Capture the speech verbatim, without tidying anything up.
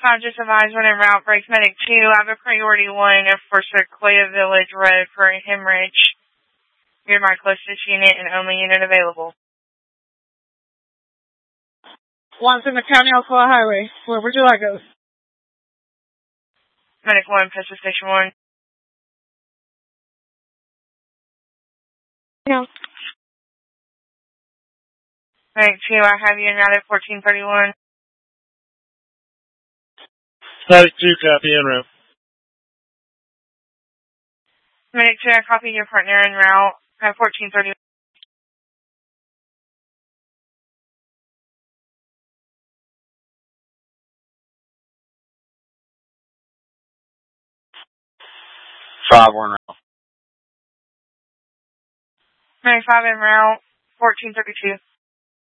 five, just advised when en route, breaks medic two. I have a priority one for Sequoia Village Road for a hemorrhage. You're my closest unit and only unit available. One's in the County Alcoa Highway. Where would you like us? Medic one, Pistol Station one. No. Medic two, I have you en route at fourteen thirty-one. Medic two, copy en route. Medic two, I copy your partner en route at fourteen thirty-one. five, we're en route. Medic five en route, fourteen thirty-two.